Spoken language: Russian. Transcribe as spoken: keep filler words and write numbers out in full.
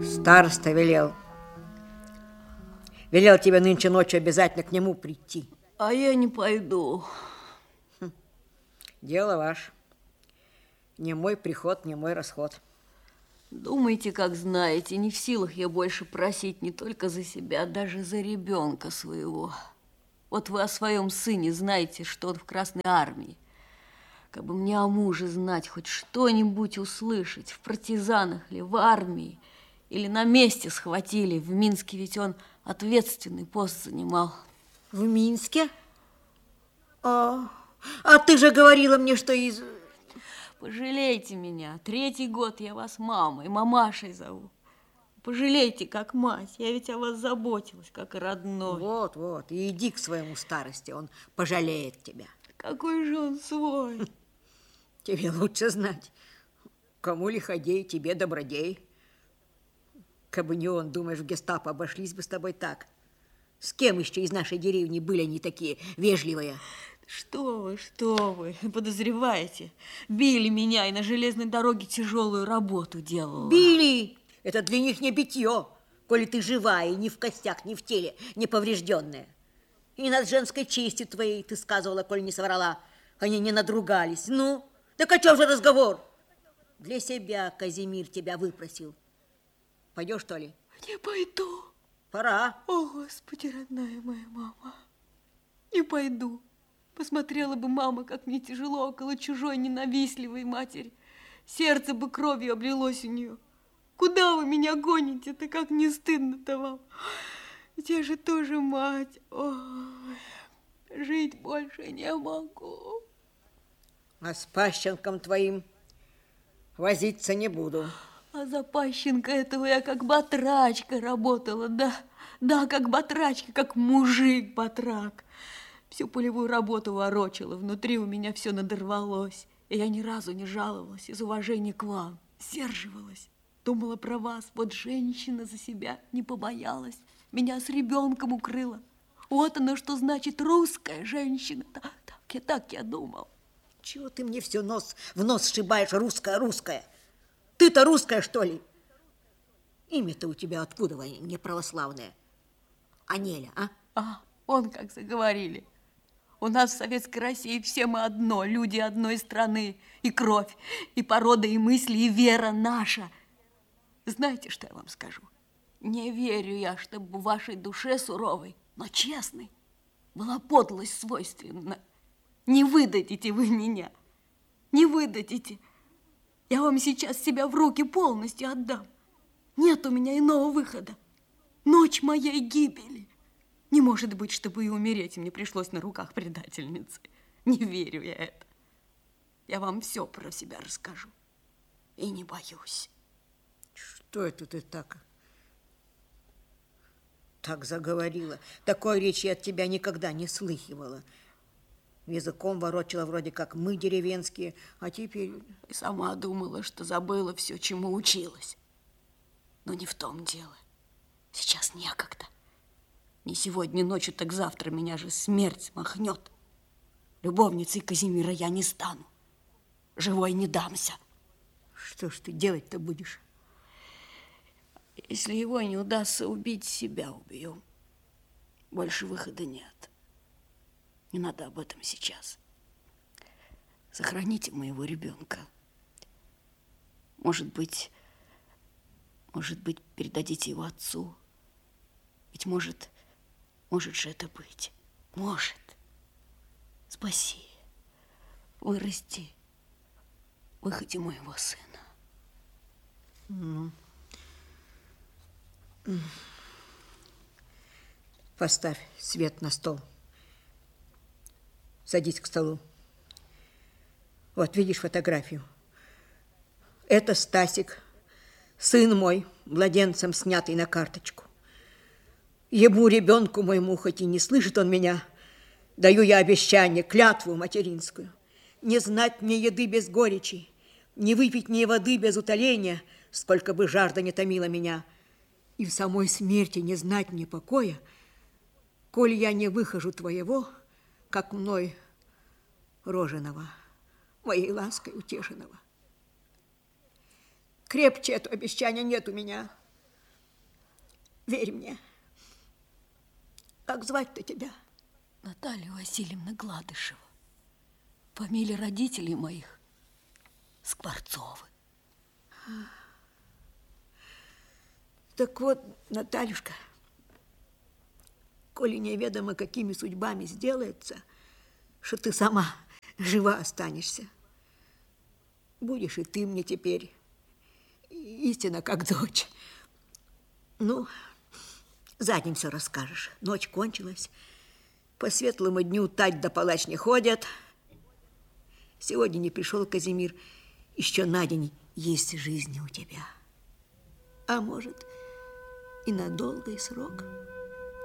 Староста велел. Велел тебе нынче ночью обязательно к нему прийти. А я не пойду. Хм. Дело ваше. Не мой приход, не мой расход. Думайте, как знаете, не в силах я больше просить не только за себя, а даже за ребенка своего. Вот вы о своем сыне знаете, что он в Красной армии. Как бы мне о муже знать, хоть что-нибудь услышать, в партизанах ли, в армии, или на месте схватили. В Минске ведь он ответственный пост занимал. В Минске? А, а ты же говорила мне, что из... Пожалейте меня. Третий год я вас мамой, мамашей зову. Пожалейте, как мать. Я ведь о вас заботилась, как о родной. Вот, вот. И иди к своему старости, он пожалеет тебя. Какой же он свой. Тебе лучше знать. Кому лиходей, тебе добродей. Кабы не он, думаешь, в гестапо обошлись бы с тобой так? С кем еще из нашей деревни были они такие вежливые? Что вы, что вы, подозреваете? Били меня и на железной дороге тяжелую работу делала. Били! Это для них не битье, коли ты живая и ни в костях, ни в теле, не поврежденная. И над женской честью твоей ты сказывала, коли не соврала. Они не надругались. Ну, так о чем же разговор? Для себя Казимир тебя выпросил. Пойдешь, что ли? Не пойду. Пора. О, Господи, родная моя мама. Не пойду. Посмотрела бы мама, как мне тяжело около чужой ненавистливой матери. Сердце бы кровью облилось у нее. Куда вы меня гоните-то, как не стыдно-то вам? Ведь я же тоже мать. Ой, жить больше не могу. А с пащенком твоим возиться не буду. А за пащенка этого я как батрачка работала, да, да, как батрачка, как мужик-батрак. Всю полевую работу ворочала, внутри у меня все надорвалось. И я ни разу не жаловалась из уважения к вам, сдерживалась. Думала про вас, вот женщина за себя не побоялась, меня с ребенком укрыла. Вот оно, что значит русская женщина. Так, так, я, так я думал. Чего ты мне все нос в нос сшибаешь, русская, русская? Ты-то русская, что ли? Имя-то у тебя откуда, не православное? Анеля, а? А, он как заговорили. У нас в Советской России все мы одно, люди одной страны. И кровь, и порода, и мысли, и вера наша. Знаете, что я вам скажу? Не верю я, чтобы в вашей душе суровой, но честной была подлость свойственна. Не выдадите вы меня, не выдадите. Я вам сейчас себя в руки полностью отдам. Нет у меня иного выхода. Ночь моей гибели. Не может быть, чтобы и умереть мне пришлось на руках предательницы. Не верю я это. Я вам все про себя расскажу. И не боюсь. Что это ты так, так заговорила? Такой речи от тебя никогда не слыхивала. Языком ворочала вроде как мы деревенские, а теперь... И сама думала, что забыла все, чему училась. Но не в том дело. Сейчас некогда. Не сегодня ночью, так завтра меня же смерть махнет. Любовницей Казимира я не стану. Живой не дамся. Что ж ты делать-то будешь? Если его не удастся убить, себя убью. Больше выхода нет. Не надо об этом сейчас. Сохраните моего ребенка. Может быть, может быть, передадите его отцу. Ведь может, может же это быть. Может. Спаси, вырасти, выходи моего сына. Ну. Поставь свет на стол. Садись к столу. Вот, видишь фотографию? Это Стасик, сын мой, младенцем снятый на карточку. Ему, ребенку моему, хоть и не слышит он меня, даю я обещание, клятву материнскую. Не знать мне еды без горечи, не выпить мне воды без утоления, сколько бы жажда не томила меня, и в самой смерти не знать мне покоя, коль я не выхожу твоего, как мной роженого, моей лаской утешенного. Крепче этого обещания нет у меня. Верь мне. Как звать-то тебя? Наталья Васильевна Гладышева. Фамилия родителей моих Скворцовы. Так вот, Натальюшка, коли неведомо какими судьбами сделается, что ты сама жива останешься, будешь и ты мне теперь истинно как дочь. Ну, за день все расскажешь. Ночь кончилась, по светлому дню тать да палач не ходят. Сегодня не пришел Казимир, еще на день есть жизнь у тебя. А может, и на долгий срок.